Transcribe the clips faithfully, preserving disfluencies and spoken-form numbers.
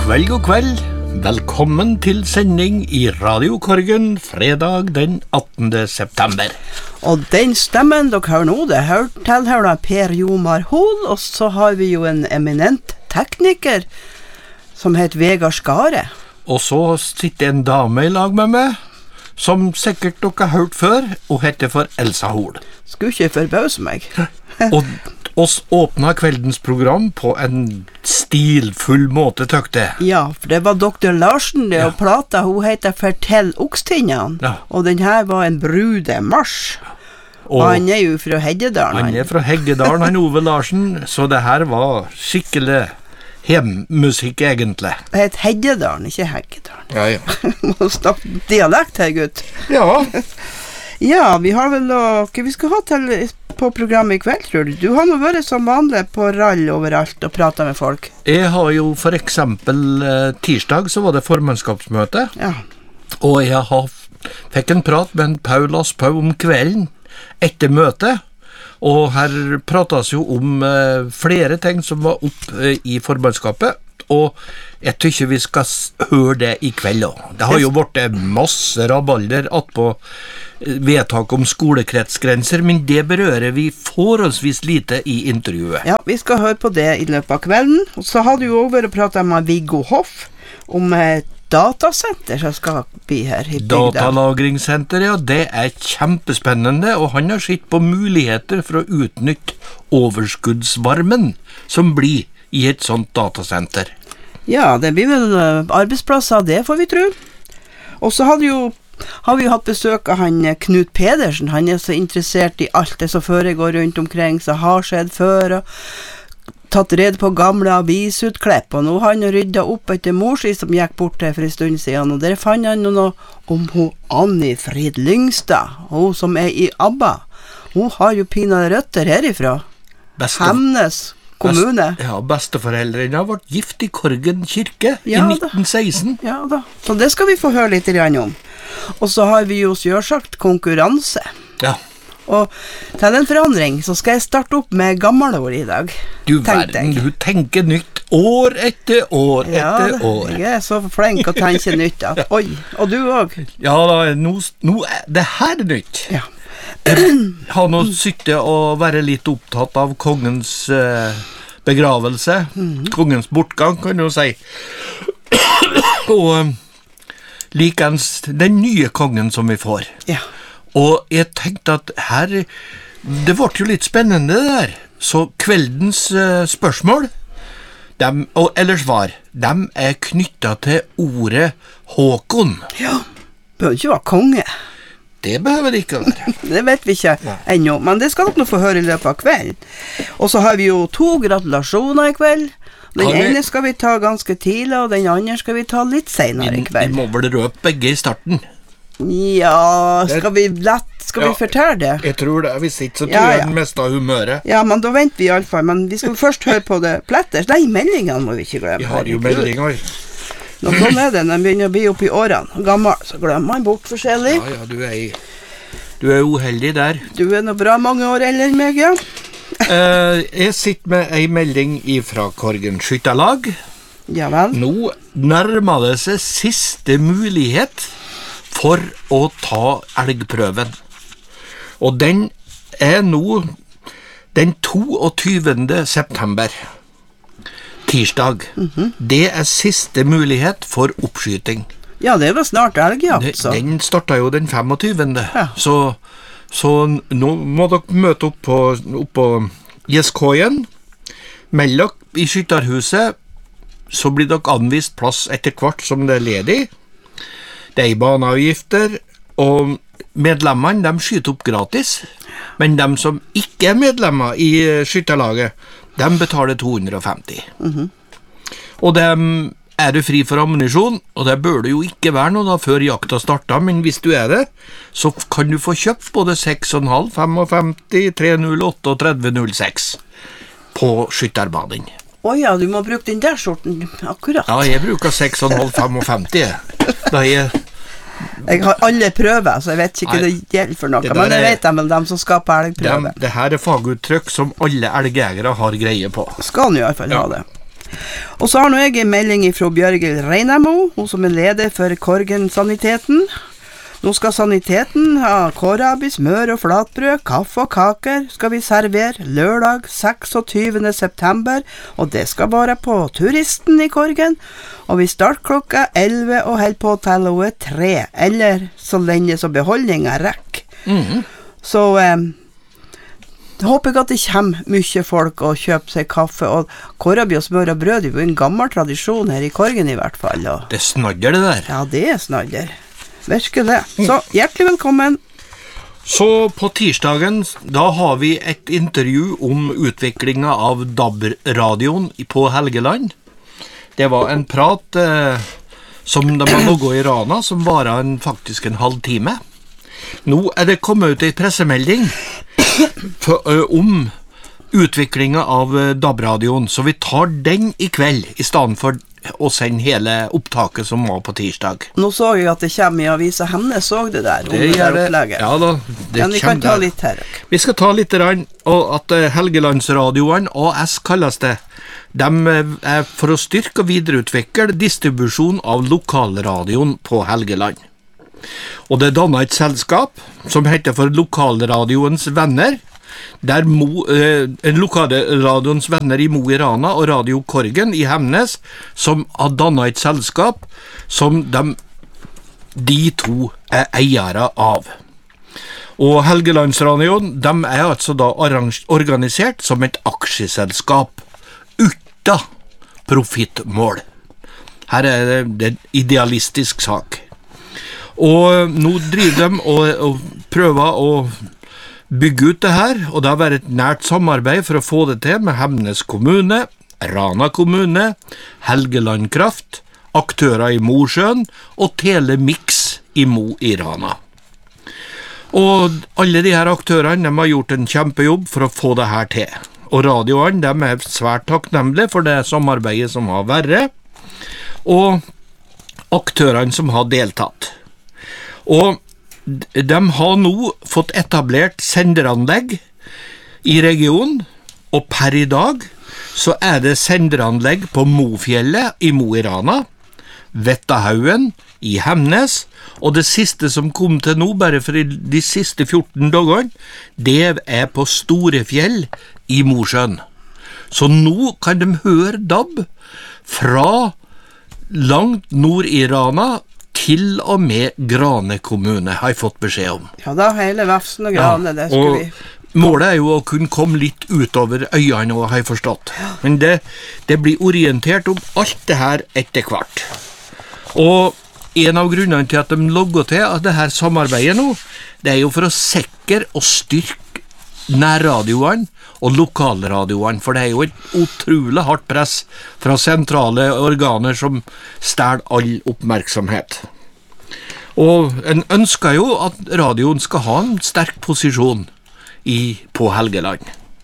kveld, god kveld. Velkommen til sending i Radio Korgen fredag den attende september. Og den stemmen dere hører nå, det hører tilhører Per Jomar Hol, og så har vi jo en eminent tekniker som heter Vegard Skare. Og så sitter en dame i lag med meg, som sikkert dere har hørt før, og heter for Elsa Hol. Skulle ikke forbause meg. Og oss åpna kveldens program på en stilfull måte, tøkte. Ja, for det var doktor Larsen, det, Ja. og plata, hun heter Fortell Okstinnene, Ja. og den her var en brudemars. Og, Og han er jo fra Heggedalen. han er fra Heggedalen, han Ove Larsen, så det her var skikkelig hjemmusikk egentlig. Det heter Heggedalen, ikke Heggedalen. Ja, ja. Må snakke dialekt her, gutt. Ja, Ja, vi har vel noe vi skal ha til på programmet i kveld, tror du? Du har nå vært som vanlig på rall overalt og pratet med folk. jeg har jo for eksempel eh, tirsdag så var det formannskapsmøte, Ja. og jeg har, fikk en prat med en Paul Aspau om kvelden etter møtet, og her prates jo om eh, flere ting som var opp eh, i formannskapet, og jeg tykker vi skal s- høre det i kveld også. Det har jo vært masse rabalder at på vedtak om skolekretsgrenser, men det berører vi forholdsvis lite i intervjuet. Ja, vi skal høre på det i løpet av kvelden. Og så hadde vi jo vært og pratet med Viggo Hoff om et datasenter som skal bli her i bygda. Datalagringssenter, ja, det er kjempespennende, og han har sett på muligheter for å utnytte overskuddsvarmen som blir i et sånt datasenter. Ja, det blir vel eh, arbeidsplasser, det får vi tro. Og så hadde jo har vi jo hatt besøk av han eh, Knut Pedersen. Han er så interessert i alt det som foregår rundt omkring, som har skjedd før, og tatt rede på gamle avisutklipp, og nå har han ryddet opp etter mor si som gikk bort her for en stund siden, og der fant han noe om hun Annie Frid Lyngstad, hun som er i ABBA. Hun har jo pina røtter herifra. Beste, Hemnes kommune. Best, ja, besteforeldrene har vært gift i Korgen kirke Ja, i da. nitten seksten. Ja da, så det skal vi få høre litt grann om. Og så har vi jo selvsagt konkurranse. Ja, Og til en forandring så skal jeg starte opp med gammelord i dag. du Tenk verden, deg. du tenker nytt år etter år Ja, etter det- år. jeg er så flink å tenke nytt. At, oi, og du også. Ja da, nå, nå er det her er nytt. Ja. Jeg har nå sittet og vært litt opptatt av kongens eh, begravelse, kongens bortgang, kan du si. Og eh, likens den nye kongen som vi får. Ja. Og jeg tenkte at her, det ble jo litt spennende det der. Så kveldens eh, spørsmål, dem, og, eller svar, dem er knyttet til ordet Håkon. Ja. Bør ikke være konge. Det behøver det ikke være. Det vet vi ikke ennå, men det skal dere nå få høre i løpet av kvelden. Og så har vi jo to gratulasjoner i kveld. Den Har vi- ene skal vi ta ganske tidlig, og den andre skal vi ta litt senere i Vi kveld. må vel røpe begge i starten. Ja, skal vi lett, skal Ja. vi fortelle det? Jeg tror det, hvis ikke så tror Ja, jeg ja. den meste av humøret. Ja, men da venter vi i alle fall. Men vi skal først høre på det pletters. Nei, meldingene må vi ikke glemme. Vi har jo Herregud. meldinger. Nå, sånn er det når man begynner å bli opp i årene. Gammel, så glemmer man bort forskjellig. Ja, ja, du er, i- du er uheldig der. Du er nå bra mange år eldre enn meg, ja. Eh, jeg sitter med ei melding ifra Korgen Skytterlag. Ja vel. Nå nærmer det seg siste mulighet for å ta elgprøven. Og den er nå den toogtyvende september. Tirsdag. Det er siste mulighet for oppskyting. Ja, det var snart elgjakt, så. Den starta jo den femogtyvende Ja. Så, så nå må dere møte opp på, opp på Gjeskåien. Meld dere i skytterhuset, så blir dere anvist plass etter hvert som det er ledig. Det er baneavgifter, og medlemmene de skyter opp gratis. Men de som ikke er medlemmer i eh, skytterlaget, de betaler to hundre og femti. Og de er du fri for ammunisjon, og det bør du jo ikke være noe da før jakta starter, men hvis du er det, så kan du få kjøpt både seks komma fem, femtifem, tre null åtte og tretti null seks på skytterbanen. Å ja, du må bruke den der sorten, akkurat. Ja, jeg bruker seks komma fem, femtifem. Da er jeg... Jeg har alle prøver, så jeg vet ikke hva Nei, det gjelder for noe. det der Men jeg er- vet dem vel, dem som skal på elgprøve. Dem, det her er faguttrykk som alle elgjegere har greie på. Skal han i hvert fall Ja. ha det. Og så har nå jeg en melding fra Bjørgil Reinemo, hun som er leder for Korgen-saniteten. Nå skal saniteten ha kålrabi, smør og flatbrød, kaffe og kaker skal vi servere lørdag seksogtyvende september, og det skal være på turisten i Korgen. Og vi starter klokka elleve og holder på til hun er tre, eller så lenge så beholdningen rekker. Mhm. Så eh, jeg håper jeg at det kommer mye folk og kjøper seg kaffe, og kålrabi og smør og brød, det er jo en gammel tradisjon her i Korgen i hvert fall. Og, Det snadder det der. ja, det er snadder. Virkelig. Så hjertelig velkommen. Så på tirsdagen, da har vi et intervju om utviklingen av D A B-radioen på Helgeland. Det var en prat eh, som de har logget i Rana, som varer en, faktisk en halv time. Nå er det kommet ut en pressemelding for, ø, om utviklingen av D A B-radioen, så vi tar den i kveld, i stedet for å sende hele opptaket som var på tirsdag. Nå så jeg at det kommer i avisa Hemnes, så det der, om det, gjør der opplegget. Ja da, det Men vi kan kommer ta der. litt her. Vi skal ta litt rann, og at eh, Helgelandsradioen, A S kalles det, de eh, er for å styrke og videreutvikle distribusjon av lokalradioen på Helgeland. Og det dannet et selskap som heter for Lokalradioens Venner, der Mo, eh, Lokalradioens Venner i Mo i Rana og Radio Korgen i Hemnes, som har dannet et selskap som de, de to er eiere av. Og Helgelandsradioen, de er altså da arrange- organisert som et aksjeselskap uten profittmål. Her er det, det er en idealistisk sak. Og nå driver de og, og prøver å bygge ut det her, og det har vært et nært samarbeid for å få det til med Hemnes kommune, Rana kommune, Helgeland Kraft, aktører i Mosjøen og Telemix i Mo i Rana. Og alle de her aktørene de har gjort en kjempejobb for å få det her til. Og radioene de er svært takknemlige for det samarbeidet som har vært, og aktørene som har deltatt. Og de har nå fått etablert senderanlegg i regionen, og per i dag så er det senderanlegg på Mofjellet i Mo i Rana, Vettahaugen i Hemnes, og det siste som kom til nå, bare for de siste fjorten dagene, det er på Storefjell i Mosjøen. Så nå kan de høre D A B fra langt nord i Rana til og med Grane kommune, har jeg fått beskjed om. Ja da, hele Vefsen og Grane, det skulle vi. Og målet er jo å kunne komme litt utover øyene, har jeg forstått. Men det, det blir orientert om alt det her etter hvert. Og en av grunnene til at de logger til at det her samarbeidet nå, det er jo for å sikre og styrke nærradioene og lokalradioene, for det er jo et utrolig hardt press fra sentrale organer som stjeler all oppmerksomhet. Og en ønsker jo at radioen skal ha en sterk posisjon i, på Helgeland.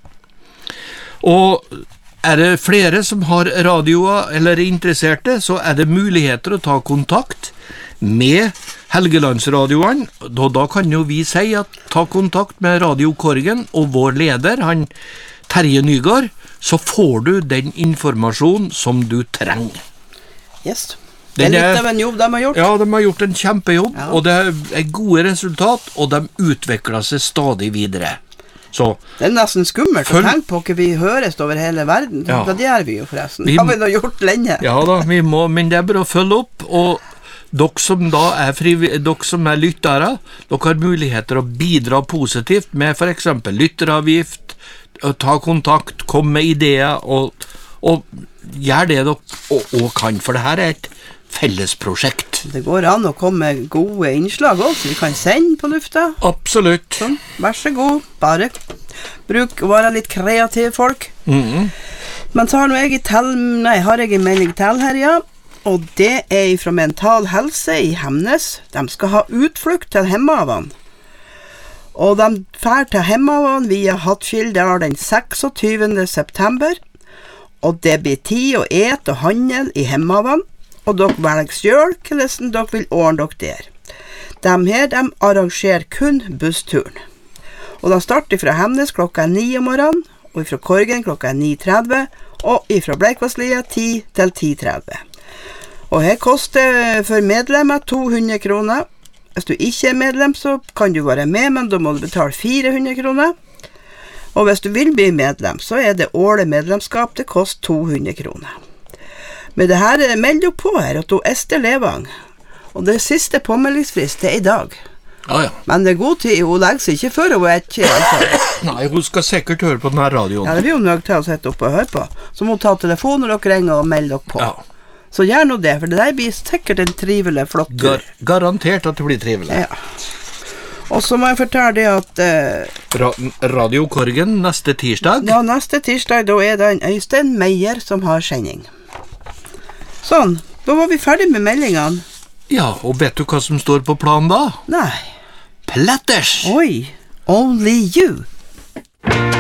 Og er det flere som har radioer eller er interesserte, så er det muligheter å ta kontakt med Helgelandsradioen. Da, da kan jo vi si at ta kontakt med Radio Korgen og vår leder, han Terje Nygaard, så får du den informasjon som du trenger. Yes. Det er litt av en jobb de har gjort. Ja, de har gjort en kjempejobb, Ja. og det er gode resultat, og de utvikler seg stadig videre. Så Det er nesten skummelt Følg- å tenke på hva vi høres over hele verden. Ja. Det gjør vi jo forresten. Vi- Det har vi da gjort lenge. ja da, vi må, men det er bare å følge opp, og dere som da er friv- dere som er lyttere, dere har muligheter å bidra positivt med for eksempel lytteravgift, å ta kontakt, komme med ideer, og, og gjør det dere og, og kan, for det her er et fellesprosjekt. Det går an å komme med gode innslag også, vi kan sende på lufta. Absolutt. Sånn, vær så god, bare bruk å være litt kreative folk. Mhm. Men så har nå jeg, tel, nei, har jeg en melding til her, ja. Og det er fra Mental Helse i Hemnes. De skal ha utflukt til Hemavan. Og de fær til Hemavan via Hattfjelldal den seksogtyvende september. Og det blir tid å et og handel i Hemavan. Og dere velger selv hvordan dere vil ordne dere der. De her, de arrangerer kun bussturen. Og de starter fra Hemnes klokka ni om morgenen, og fra Korgen klokka ni tretti, og ifra Bleikvasslia ti til ti tretti. Og her koster for medlemmer to hundre kroner. Hvis du ikke er medlem, så kan du være med, men da må du betale fire hundre kroner. Og hvis du vil bli medlem, så er det årlig medlemskap, det koster to hundre kroner. Men det her melder jo på her at hun Ester Levang, og det siste påmeldingsfrist, det er i dag. Ja, ja. Men det er god tid, hun legger seg ikke før hun er ikke, altså. Nei, hun skal sikkert høre på denne radioen. Ja, det blir jo nødt til å sette opp og høre på. Så må hun ta telefonen når dere ringer og melde dere på. Ja. Så gjør nå det, for det der blir sikkert en trivelig, flott tur. Gar garantert at det blir trivelig. Ja. Og så må jeg fortelle det at... Eh, Ra Radio Korgen neste tirsdag. Ja, neste tirsdag, da er det en Øystein Meier som har sending. Sånn, da var vi ferdig med meldingene. Ja, og vet du hva som står på planen da? Nei. Platters! Oi, only you.